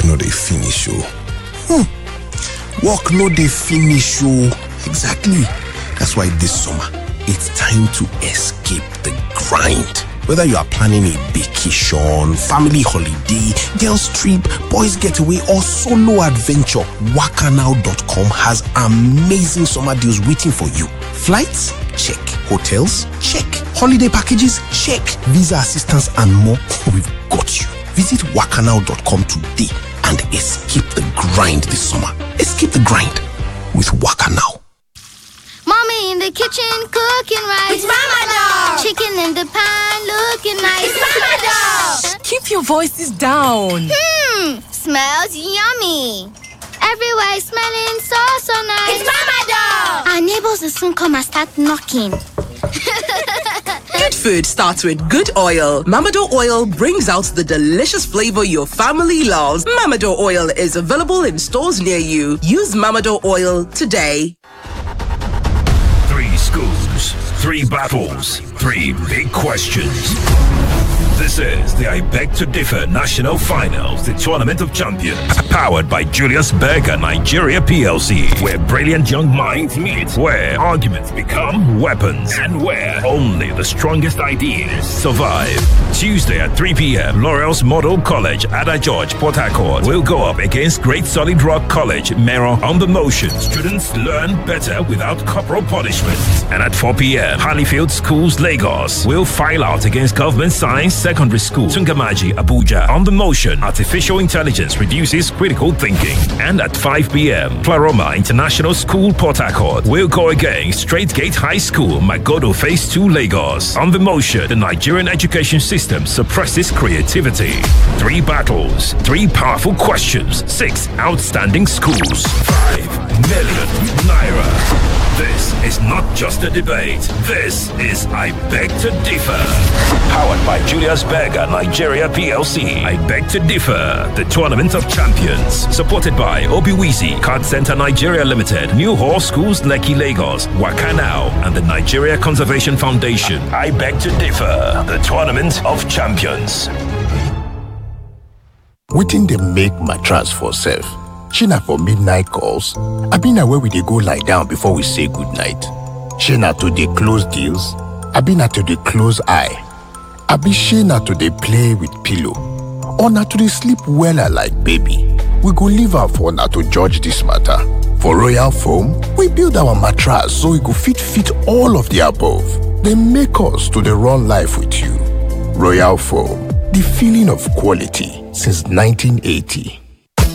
no dey finish o. Work no dey finish o. Exactly. That's why this summer, it's time to escape the grind. Whether you are planning a vacation, family holiday, girls trip, boys getaway, or solo adventure, wakanow.com has amazing summer deals waiting for you. Flights? Check. Hotels? Check. Holiday packages? Check. Visa assistance and more. We've got you. Visit wakanow.com today and escape the grind this summer. Escape the grind with Wakanow. Mommy in the kitchen cooking rice. It's Mama Dog. Chicken in the pan looking nice. It's Mama Dog. Keep your voices down. Smells yummy. Everywhere is smelling so nice. It's Mama Dog. Our neighbors will soon come and start knocking. Good food starts with good oil. Mamado oil brings out the delicious flavor your family loves. Mamado oil is available in stores near you. Use Mamado oil today. 3 schools, 3 battles, 3 big questions. This is the I Beg to Differ National Finals, the Tournament of Champions, powered by Julius Berger Nigeria PLC, where brilliant young minds meet, where arguments become weapons, and where only the strongest ideas survive. Tuesday at 3 p.m., L'Oreal's Model College, Ada George, Port Harcourt, will go up against Great Solid Rock College, Mero. On the motion, students learn better without corporal punishment. And at 4 p.m., Harleyfield Schools, Lagos, will file out against Government Science Secondary School, Tungamaji, Abuja. On the motion, artificial intelligence reduces critical thinking. And at 5 p.m., Plaroma International School, Port Harcourt, will go against Straightgate High School, Magodo Phase 2, Lagos. On the motion, the Nigerian education system suppresses creativity. 3 battles, 3 powerful questions, 6 outstanding schools, 5 million naira. This is not just a debate. This is I Beg to Differ. Powered by Julius Berger Nigeria PLC. I Beg to Differ, the Tournament of Champions. Supported by Obiwizi, Card Center Nigeria Limited, New Hall Schools, Lekki, Lagos, Wakanow, and the Nigeria Conservation Foundation. I Beg to Differ, the Tournament of Champions. Wetin dey make mattress for sef? Shey na for midnight calls? Abi na where we dey go lie down before we say goodnight? Shey na to dey close deals? Abi na to dey close eye? Abi shey na to dey play with pillow? Or na to dey sleep wella like baby? We go leave am for una to judge dis matter. For Royal Foam, we build our mattress so e go fit all of the above. Dey make us to dey run life with you. Royal Foam, the feeling of quality since 1980.